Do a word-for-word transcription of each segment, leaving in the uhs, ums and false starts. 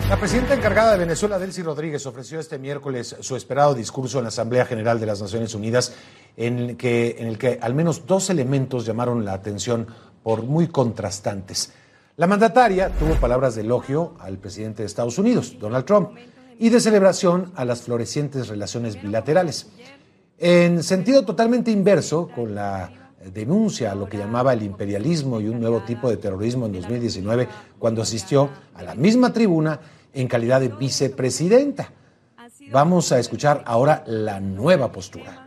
La presidenta encargada de Venezuela, Delcy Rodríguez, ofreció este miércoles su esperado discurso en la Asamblea General de las Naciones Unidas, en el que, en el que al menos dos elementos llamaron la atención por muy contrastantes. La mandataria tuvo palabras de elogio al presidente de Estados Unidos, Donald Trump, y de celebración a las florecientes relaciones bilaterales. En sentido totalmente inverso, con la denuncia a lo que llamaba el imperialismo y un nuevo tipo de terrorismo en dos mil diecinueve, cuando asistió a la misma tribuna en calidad de vicepresidenta. Vamos a escuchar ahora la nueva postura.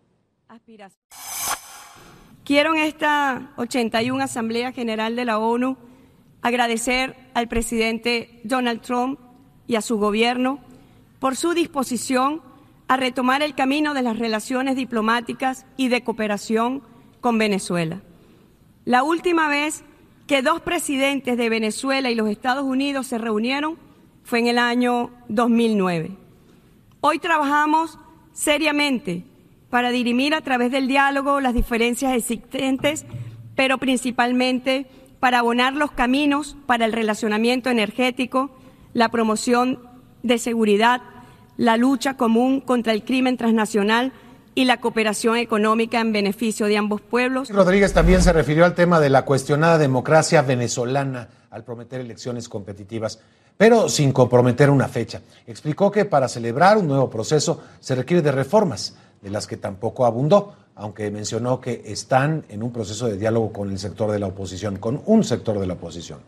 Quiero en esta ochenta y una Asamblea General de la ONU agradecer al presidente Donald Trump y a su gobierno por su disposición a retomar el camino de las relaciones diplomáticas y de cooperación con Venezuela. La última vez que dos presidentes de Venezuela y los Estados Unidos se reunieron fue en el año dos mil nueve. Hoy trabajamos seriamente para dirimir a través del diálogo las diferencias existentes, pero principalmente para abonar los caminos para el relacionamiento energético, la promoción de seguridad, la lucha común contra el crimen transnacional y la cooperación económica en beneficio de ambos pueblos. Rodríguez también se refirió al tema de la cuestionada democracia venezolana al prometer elecciones competitivas, pero sin comprometer una fecha. Explicó que para celebrar un nuevo proceso se requiere de reformas, de las que tampoco abundó, aunque mencionó que están en un proceso de diálogo con el sector de la oposición, con un sector de la oposición.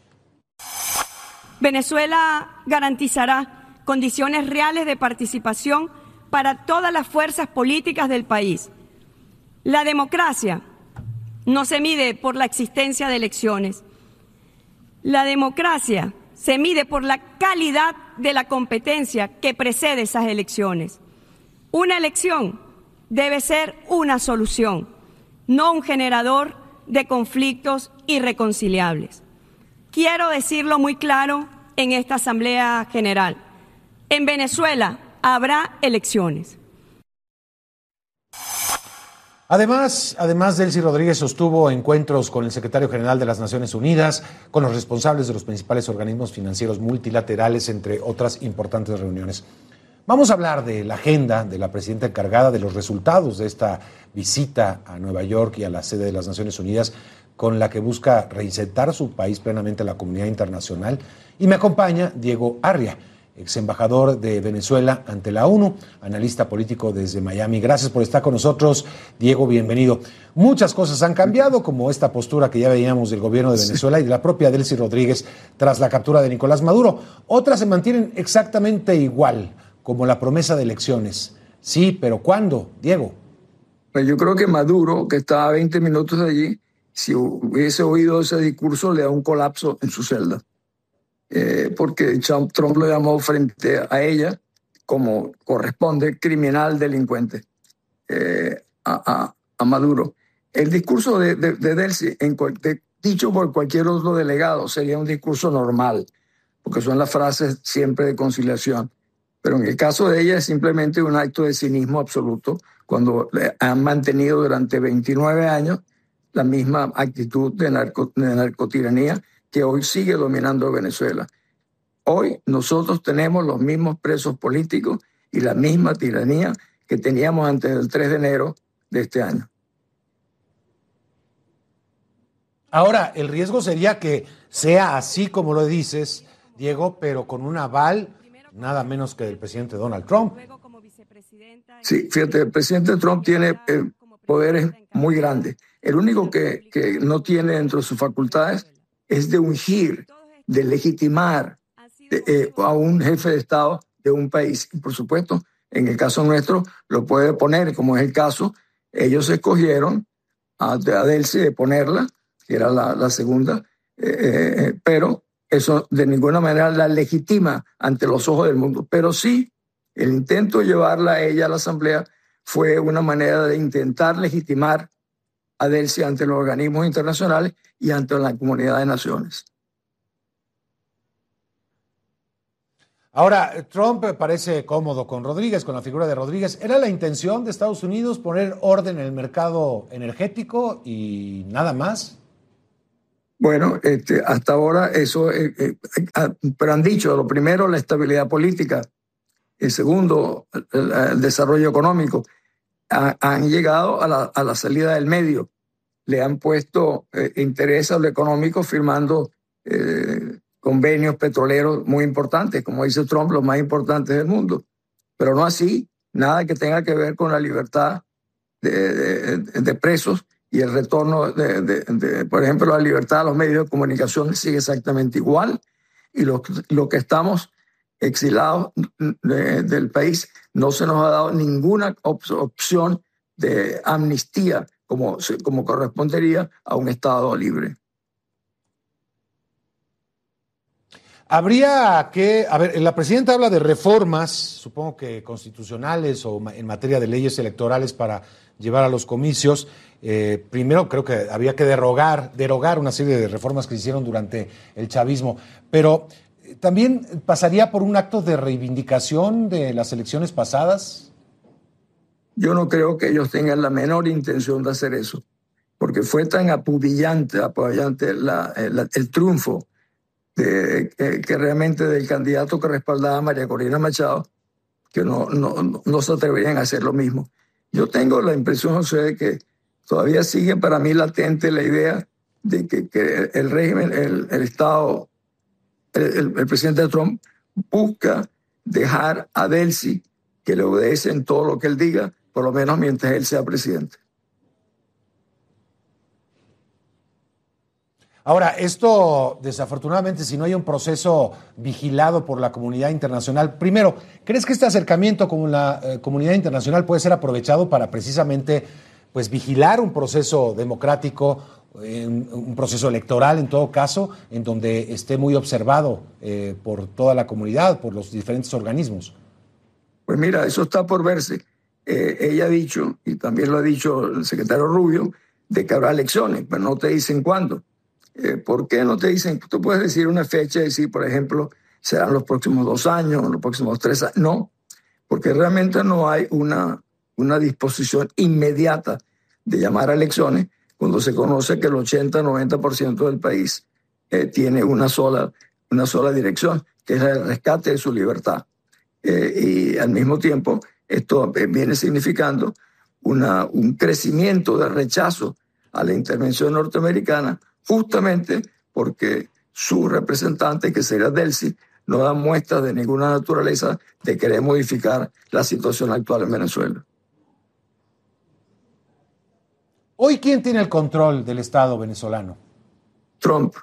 Venezuela garantizará condiciones reales de participación para todas las fuerzas políticas del país. La democracia no se mide por la existencia de elecciones. La democracia se mide por la calidad de la competencia que precede esas elecciones. Una elección debe ser una solución, no un generador de conflictos irreconciliables. Quiero decirlo muy claro en esta Asamblea General. En Venezuela habrá elecciones. Además, además, Delcy Rodríguez sostuvo encuentros con el secretario general de las Naciones Unidas, con los responsables de los principales organismos financieros multilaterales, entre otras importantes reuniones. Vamos a hablar de la agenda de la presidenta encargada, de los resultados de esta visita a Nueva York y a la sede de las Naciones Unidas, con la que busca reinsertar su país plenamente a la comunidad internacional. Y me acompaña Diego Arria, ex embajador de Venezuela ante la ONU, analista político desde Miami. Gracias por estar con nosotros, Diego, bienvenido. Muchas cosas han cambiado, como esta postura que ya veíamos del gobierno de Venezuela y de la propia Delcy Rodríguez tras la captura de Nicolás Maduro. Otras se mantienen exactamente igual, como la promesa de elecciones. Sí, pero ¿cuándo, Diego? Pues yo creo que Maduro, que está a veinte minutos de allí, si hubiese oído ese discurso, le da un colapso en su celda. Eh, porque Trump, Trump lo llamó frente a ella, como corresponde, criminal delincuente, eh, a, a, a Maduro. El discurso de, de, de Delcy, en cual, de, dicho por cualquier otro delegado, sería un discurso normal, porque son las frases siempre de conciliación. Pero en el caso de ella es simplemente un acto de cinismo absoluto, cuando han mantenido durante veintinueve años la misma actitud de, narco, de narcotiranía que hoy sigue dominando Venezuela. Hoy nosotros tenemos los mismos presos políticos y la misma tiranía que teníamos antes del tres de enero de este año. Ahora, el riesgo sería que sea así como lo dices, Diego, pero con un aval nada menos que del presidente Donald Trump. Sí, fíjate, el presidente Trump tiene eh, poderes muy grandes. El único que, que no tiene dentro de sus facultades es de ungir, de legitimar de, eh, a un jefe de Estado de un país. Y por supuesto, en el caso nuestro, lo puede poner, como es el caso. Ellos escogieron a, a Delcy de ponerla, que era la, la segunda, eh, eh, pero eso de ninguna manera la legitima ante los ojos del mundo. Pero sí, el intento de llevarla a ella a la Asamblea fue una manera de intentar legitimar a Delcy ante los organismos internacionales y ante la comunidad de naciones. Ahora, Trump parece cómodo con Rodríguez, con la figura de Rodríguez. ¿Era la intención de Estados Unidos poner orden en el mercado energético y nada más? Bueno, este, hasta ahora eso, eh, eh, pero han dicho, lo primero, la estabilidad política, el segundo, el, el desarrollo económico. Ha, han llegado a la, a la salida del medio, le han puesto eh, interés a lo económico firmando eh, convenios petroleros muy importantes, como dice Trump, los más importantes del mundo, pero no así, nada que tenga que ver con la libertad de, de, de presos y el retorno, de, de, de, por ejemplo, la libertad de los medios de comunicación sigue exactamente igual, y lo, lo que estamos exilados de, del país, no se nos ha dado ninguna op opción de amnistía como, como correspondería a un Estado libre. Habría que, a ver, la presidenta habla de reformas, supongo que constitucionales o en materia de leyes electorales para llevar a los comicios. Eh, primero creo que había que derogar, derogar una serie de reformas que se hicieron durante el chavismo, pero ¿también pasaría por un acto de reivindicación de las elecciones pasadas? Yo no creo que ellos tengan la menor intención de hacer eso, porque fue tan apabullante, apabullante la, el, el triunfo de, que, que realmente del candidato que respaldaba a María Corina Machado, que no, no, no se atreverían a hacer lo mismo. Yo tengo la impresión, José, de que todavía sigue para mí latente la idea de que, que el régimen, el, el Estado, el, el presidente Trump busca dejar a Delcy que le obedece en todo lo que él diga, por lo menos mientras él sea presidente. Ahora, esto, desafortunadamente, si no hay un proceso vigilado por la comunidad internacional, primero, ¿crees que este acercamiento con la eh, comunidad internacional puede ser aprovechado para precisamente pues, vigilar un proceso democrático, eh, un proceso electoral en todo caso, en donde esté muy observado eh, por toda la comunidad, por los diferentes organismos? Pues mira, eso está por verse. Eh, ella ha dicho, y también lo ha dicho el secretario Rubio, de que habrá elecciones, pero no te dicen cuándo. Eh, ¿Por qué no te dicen? Tú puedes decir una fecha y decir, por ejemplo, serán los próximos dos años, los próximos tres años. No, porque realmente no hay una, una disposición inmediata de llamar a elecciones cuando se conoce que el ochenta a noventa por ciento del país eh, tiene una sola, una sola dirección, que es el rescate de su libertad. Eh, y al mismo tiempo, esto viene significando una, un crecimiento de rechazo a la intervención norteamericana, justamente porque su representante, que sería Delcy, no da muestras de ninguna naturaleza de querer modificar la situación actual en Venezuela. ¿Hoy quién tiene el control del Estado venezolano? Trump.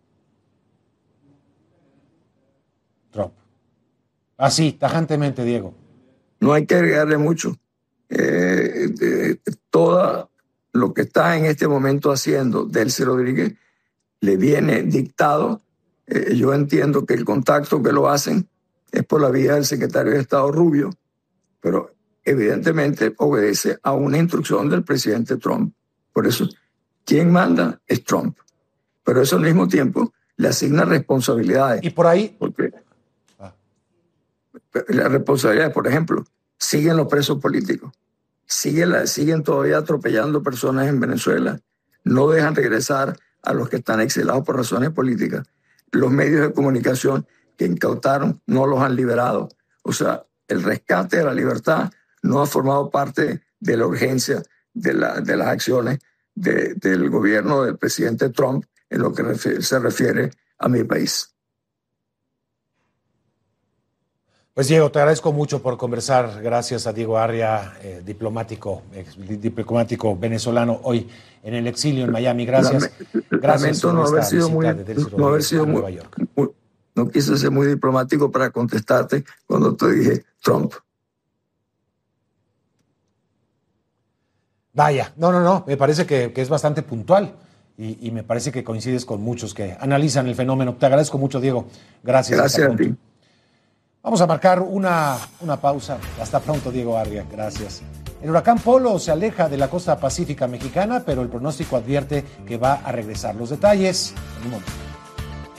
Trump. Así, tajantemente, Diego. No hay que agregarle mucho. Eh, eh, todo lo que está en este momento haciendo Delcy Rodríguez le viene dictado. Eh, yo entiendo que el contacto que lo hacen es por la vía del secretario de Estado Rubio, pero evidentemente obedece a una instrucción del presidente Trump. Por eso, quien manda es Trump. Pero eso al mismo tiempo le asigna responsabilidades. Y por ahí... Porque la responsabilidad, por ejemplo, siguen los presos políticos, siguen, la, siguen todavía atropellando personas en Venezuela, no dejan regresar a los que están exilados por razones políticas, los medios de comunicación que incautaron no los han liberado. O sea, el rescate de la libertad no ha formado parte de la urgencia de, la, de las acciones de, del gobierno del presidente Trump en lo que refiere, se refiere a mi país. Pues Diego, te agradezco mucho por conversar. Gracias a Diego Arria, eh, diplomático, ex, diplomático venezolano, hoy en el exilio en Miami. Gracias. Gracias Lamento no haber sido muy, no haber sido muy, muy, no quise ser muy diplomático para contestarte cuando te dije Trump. Vaya, no, no, no, me parece que, que es bastante puntual y, y me parece que coincides con muchos que analizan el fenómeno. Te agradezco mucho, Diego. Gracias. Gracias a ti. Vamos a marcar una, una pausa. Hasta pronto, Diego Arria. Gracias. El huracán Polo se aleja de la costa pacífica mexicana, pero el pronóstico advierte que va a regresar. Los detalles en un momento.